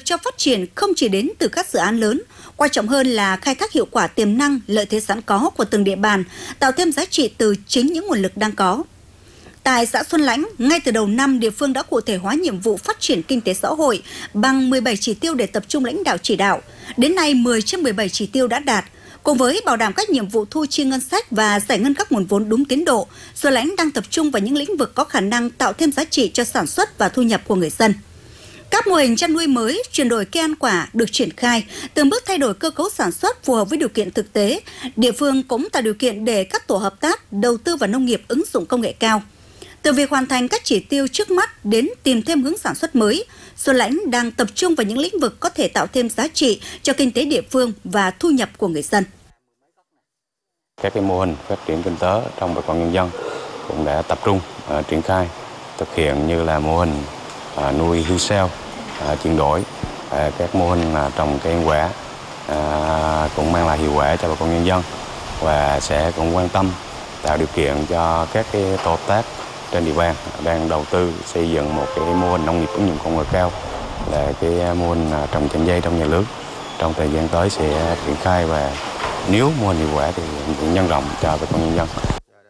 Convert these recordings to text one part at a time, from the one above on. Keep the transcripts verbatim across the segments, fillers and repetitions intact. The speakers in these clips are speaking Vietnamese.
cho phát triển không chỉ đến từ các dự án lớn, quan trọng hơn là khai thác hiệu quả tiềm năng, lợi thế sẵn có của từng địa bàn, tạo thêm giá trị từ chính những nguồn lực đang có. Tại xã Xuân Lãnh, ngay từ đầu năm, địa phương đã cụ thể hóa nhiệm vụ phát triển kinh tế xã hội bằng mười bảy chỉ tiêu để tập trung lãnh đạo chỉ đạo. Đến nay, mười trên mười bảy chỉ tiêu đã đạt. Cùng với bảo đảm các nhiệm vụ thu chi ngân sách và giải ngân các nguồn vốn đúng tiến độ, Xuân Lãnh đang tập trung vào những lĩnh vực có khả năng tạo thêm giá trị cho sản xuất và thu nhập của người dân. Các mô hình chăn nuôi mới, chuyển đổi cây ăn quả được triển khai, từng bước thay đổi cơ cấu sản xuất phù hợp với điều kiện thực tế. Địa phương cũng tạo điều kiện để các tổ hợp tác đầu tư vào nông nghiệp ứng dụng công nghệ cao. Từ việc hoàn thành các chỉ tiêu trước mắt đến tìm thêm hướng sản xuất mới, Xuân Lãnh đang tập trung vào những lĩnh vực có thể tạo thêm giá trị cho kinh tế địa phương và thu nhập của người dân. Các cái mô hình phát triển kinh tế trong bà con nhân dân cũng đã tập trung uh, triển khai thực hiện như là mô hình uh, nuôi hươu seo, uh, chuyển đổi uh, các mô hình uh, trồng cây ăn quả uh, cũng mang lại hiệu quả cho bà con nhân dân và sẽ cũng quan tâm tạo điều kiện cho các cái tổ hợp tác trên địa bàn đang đầu tư xây dựng một cái mô hình nông nghiệp ứng dụng công nghệ cao là cái mô hình trồng chanh dây trong nhà lưới. Trong thời gian tới sẽ triển khai và nếu mô hình hiệu quả thì nhân rộng cho bà con nhân dân.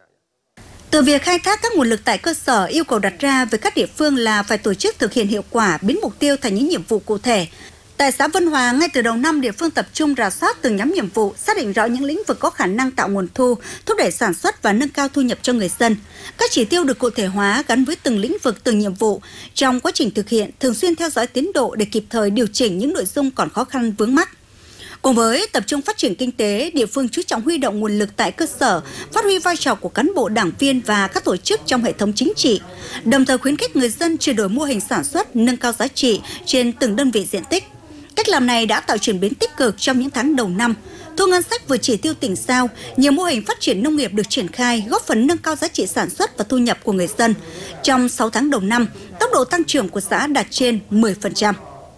Từ việc khai thác các nguồn lực tại cơ sở, yêu cầu đặt ra với các địa phương là phải tổ chức thực hiện hiệu quả, biến mục tiêu thành những nhiệm vụ cụ thể. Tại xã Vân Hòa, ngay từ đầu năm, địa phương tập trung rà soát từng nhóm nhiệm vụ, xác định rõ những lĩnh vực có khả năng tạo nguồn thu, thúc đẩy sản xuất và nâng cao thu nhập cho người dân. Các chỉ tiêu được cụ thể hóa gắn với từng lĩnh vực, từng nhiệm vụ. Trong quá trình thực hiện, thường xuyên theo dõi tiến độ để kịp thời điều chỉnh những nội dung còn khó khăn vướng mắc. Cùng với tập trung phát triển kinh tế, địa phương chú trọng huy động nguồn lực tại cơ sở, phát huy vai trò của cán bộ, đảng viên và các tổ chức trong hệ thống chính trị, đồng thời khuyến khích người dân chuyển đổi mô hình sản xuất, nâng cao giá trị trên từng đơn vị diện tích. Cách làm này đã tạo chuyển biến tích cực trong những tháng đầu năm. Thu ngân sách vượt chỉ tiêu tỉnh giao, nhiều mô hình phát triển nông nghiệp được triển khai, góp phần nâng cao giá trị sản xuất và thu nhập của người dân. Trong sáu tháng đầu năm, tốc độ tăng trưởng của xã đạt trên mười phần trăm.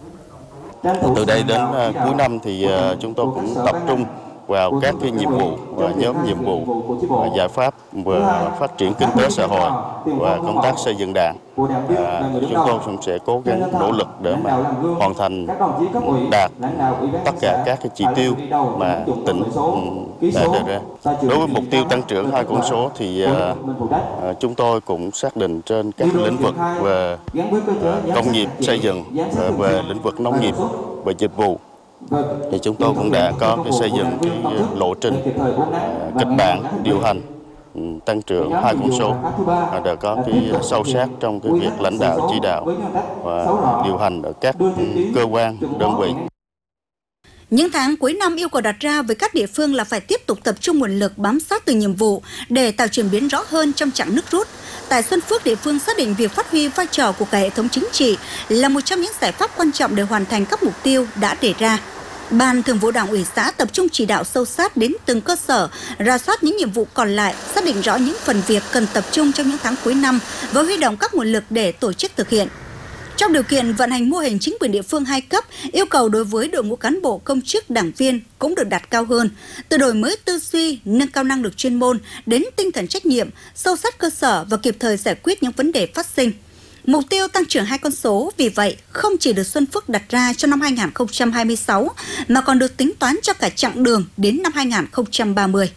Từ đây đến uh, cuối năm thì uh, chúng tôi cũng tập trung vào các cái nhiệm vụ và nhóm nhiệm vụ và giải pháp về phát triển kinh tế xã hội và công tác xây dựng đảng. À, chúng tôi cũng sẽ cố gắng nỗ lực để mà hoàn thành đạt tất cả các cái chỉ tiêu mà tỉnh đã đề ra. Đối với mục tiêu tăng trưởng hai con số thì à, chúng tôi cũng xác định trên các lĩnh vực về công nghiệp xây dựng, về lĩnh vực nông nghiệp và dịch vụ. Thì chúng tôi cũng đã có cái xây dựng cái lộ trình uh, kịch bản điều hành um, tăng trưởng hai con số, uh, đã có cái sâu sát trong cái việc lãnh đạo chỉ đạo và điều hành ở các um, cơ quan đơn vị. Những tháng cuối năm, yêu cầu đặt ra với các địa phương là phải tiếp tục tập trung nguồn lực bám sát từng nhiệm vụ để tạo chuyển biến rõ hơn trong chặng nước rút. Tại Xuân Phước, địa phương xác định việc phát huy vai trò của cả hệ thống chính trị là một trong những giải pháp quan trọng để hoàn thành các mục tiêu đã đề ra. Ban Thường vụ Đảng ủy xã tập trung chỉ đạo sâu sát đến từng cơ sở, rà soát những nhiệm vụ còn lại, xác định rõ những phần việc cần tập trung trong những tháng cuối năm và huy động các nguồn lực để tổ chức thực hiện. Trong điều kiện vận hành mô hình chính quyền địa phương hai cấp, yêu cầu đối với đội ngũ cán bộ, công chức, đảng viên cũng được đặt cao hơn. Từ đổi mới tư duy, nâng cao năng lực chuyên môn đến tinh thần trách nhiệm, sâu sát cơ sở và kịp thời giải quyết những vấn đề phát sinh. Mục tiêu tăng trưởng hai con số vì vậy không chỉ được Xuân Phước đặt ra cho năm hai nghìn không trăm hai mươi sáu mà còn được tính toán cho cả chặng đường đến năm hai nghìn không trăm ba mươi.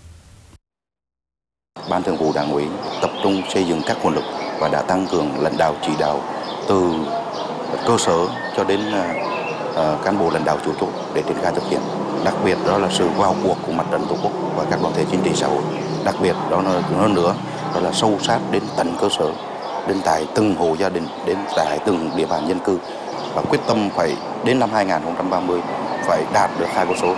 Ban Thường vụ Đảng ủy tập trung xây dựng các nguồn lực và đã tăng cường lãnh đạo chỉ đạo từ cơ sở cho đến uh, cán bộ lãnh đạo chủ chốt để triển khai thực hiện. Đặc biệt đó là sự vào cuộc của mặt trận Tổ quốc và các đoàn thể chính trị xã hội. Đặc biệt đó là hơn nữa đó là sâu sát đến tận cơ sở, đến tại từng hộ gia đình, đến tại từng địa bàn dân cư và quyết tâm phải đến năm hai nghìn không trăm ba mươi phải đạt được hai con số.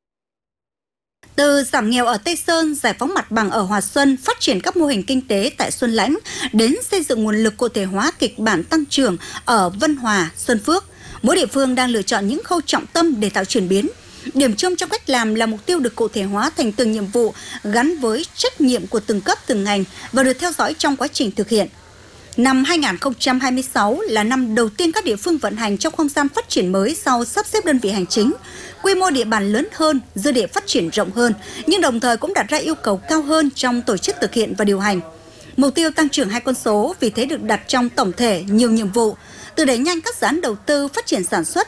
Từ giảm nghèo ở Tây Sơn, giải phóng mặt bằng ở Hòa Xuân, phát triển các mô hình kinh tế tại Xuân Lãnh, đến xây dựng nguồn lực cụ thể hóa kịch bản tăng trưởng ở Vân Hòa, Xuân Phước, mỗi địa phương đang lựa chọn những khâu trọng tâm để tạo chuyển biến. Điểm chung trong cách làm là mục tiêu được cụ thể hóa thành từng nhiệm vụ gắn với trách nhiệm của từng cấp, từng ngành và được theo dõi trong quá trình thực hiện. Năm hai nghìn không trăm hai mươi sáu là năm đầu tiên các địa phương vận hành trong không gian phát triển mới sau sắp xếp đơn vị hành chính. Quy mô địa bàn lớn hơn, dư địa phát triển rộng hơn, nhưng đồng thời cũng đặt ra yêu cầu cao hơn trong tổ chức thực hiện và điều hành. Mục tiêu tăng trưởng hai con số vì thế được đặt trong tổng thể nhiều nhiệm vụ, từ đẩy nhanh các dự án đầu tư phát triển sản xuất,